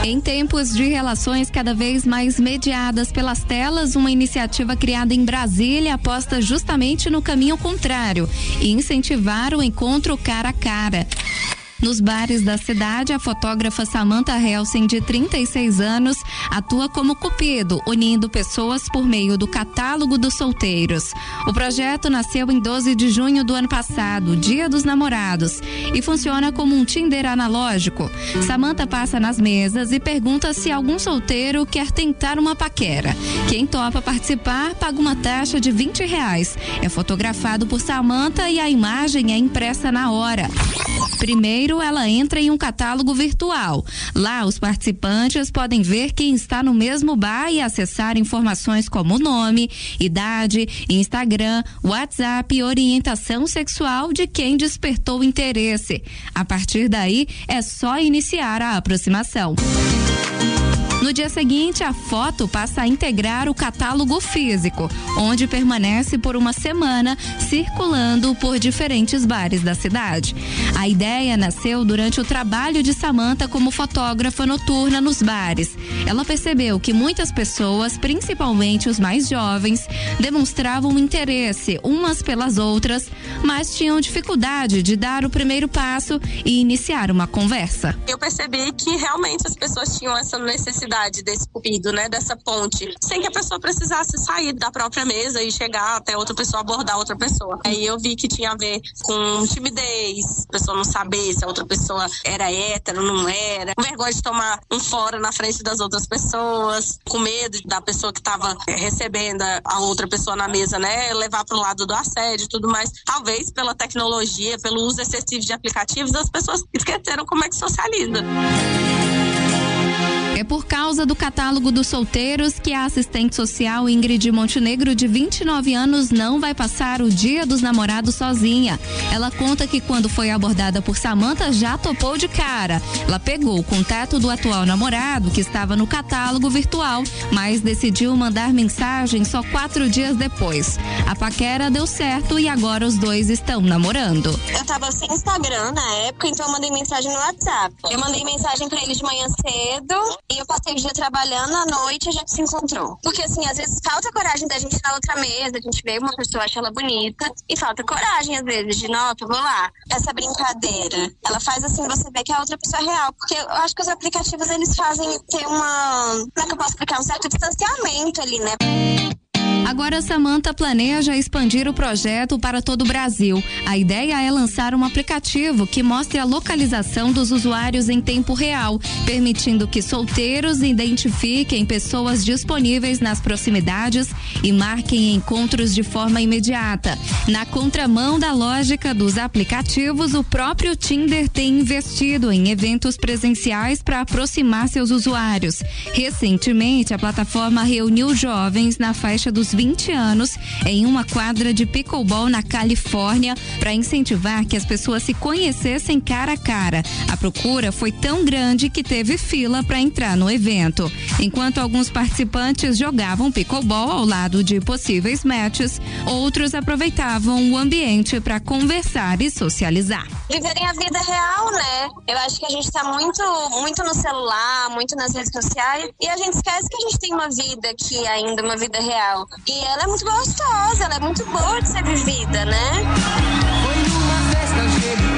Em tempos de relações cada vez mais mediadas pelas telas, uma iniciativa criada em Brasília aposta justamente no caminho contrário e incentivar o encontro cara a cara. Nos bares da cidade, a fotógrafa Samantha Helsen, de 36 anos, atua como cupido, unindo pessoas por meio do catálogo dos solteiros. O projeto nasceu em 12 de junho do ano passado, Dia dos Namorados, e funciona como um Tinder analógico. Samantha passa nas mesas e pergunta se algum solteiro quer tentar uma paquera. Quem topa participar paga uma taxa de R$20. É fotografado por Samantha e a imagem é impressa na hora. Primeiro, ela entra em um catálogo virtual. Lá, os participantes podem ver quem está no mesmo bar e acessar informações como nome, idade, Instagram, WhatsApp e orientação sexual de quem despertou interesse. A partir daí, é só iniciar a aproximação. No dia seguinte, a foto passa a integrar o catálogo físico, onde permanece por uma semana circulando por diferentes bares da cidade. A ideia nasceu durante o trabalho de Samantha como fotógrafa noturna nos bares. Ela percebeu que muitas pessoas, principalmente os mais jovens, demonstravam interesse umas pelas outras, mas tinham dificuldade de dar o primeiro passo e iniciar uma conversa. Eu percebi que realmente as pessoas tinham essa necessidade desse cupido, né, dessa ponte, sem que a pessoa precisasse sair da própria mesa e chegar até outra pessoa, abordar outra pessoa. Aí eu vi que tinha a ver com timidez, a pessoa não saber se a outra pessoa era hétero, não era, com vergonha de tomar um fora na frente das outras pessoas, com medo da pessoa que estava recebendo a outra pessoa na mesa, né, levar pro lado do assédio e tudo mais. Talvez pela tecnologia, pelo uso excessivo de aplicativos, as pessoas esqueceram como é que socializa. É por causa do catálogo dos solteiros que a assistente social Ingrid Montenegro, de 29 anos, não vai passar o Dia dos Namorados sozinha. Ela conta que quando foi abordada por Samantha, já topou de cara. Ela pegou o contato do atual namorado, que estava no catálogo virtual, mas decidiu mandar mensagem só 4 dias depois. A paquera deu certo e agora os dois estão namorando. Eu tava sem Instagram na época, então eu mandei mensagem no WhatsApp. Eu mandei mensagem pra ele de manhã cedo e eu passei o dia trabalhando, à noite a gente se encontrou. Porque assim, às vezes falta coragem da gente ir na outra mesa, a gente vê uma pessoa, acha ela bonita, e falta coragem às vezes de, nossa, vou lá. Essa brincadeira, ela faz assim, você vê que a outra pessoa é real. Porque eu acho que os aplicativos, eles fazem ter uma, como é que eu posso explicar? Um certo distanciamento ali, né? Agora, Samantha planeja expandir o projeto para todo o Brasil. A ideia é lançar um aplicativo que mostre a localização dos usuários em tempo real, permitindo que solteiros identifiquem pessoas disponíveis nas proximidades e marquem encontros de forma imediata. Na contramão da lógica dos aplicativos, o próprio Tinder tem investido em eventos presenciais para aproximar seus usuários. Recentemente, a plataforma reuniu jovens na faixa dos 20 anos em uma quadra de pickleball na Califórnia para incentivar que as pessoas se conhecessem cara a cara. A procura foi tão grande que teve fila para entrar no evento. Enquanto alguns participantes jogavam pickleball ao lado de possíveis matches, outros aproveitavam o ambiente para conversar e socializar. Viverem a vida real, né? Eu acho que a gente tá muito no celular, muito nas redes sociais, e a gente esquece que a gente tem uma vida aqui ainda, uma vida real. E ela é muito gostosa, ela é muito boa de ser vivida, né? Foi numa festa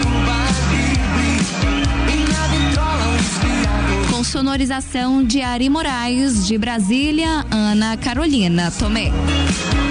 Com sonorização de Ari Moraes, de Brasília, Ana Carolina Tomé.